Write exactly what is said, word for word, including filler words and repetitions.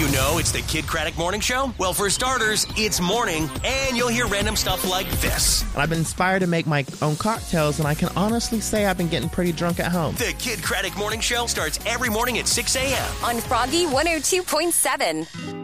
you know it's the Kid Craddock Morning Show? Well, for starters, it's morning, and you'll hear random stuff like this. I've been inspired to make my own cocktails, and I can honestly say I've been getting pretty drunk at home. The Kid Craddock Morning Show starts every morning at six a.m. on Froggy one oh two point seven.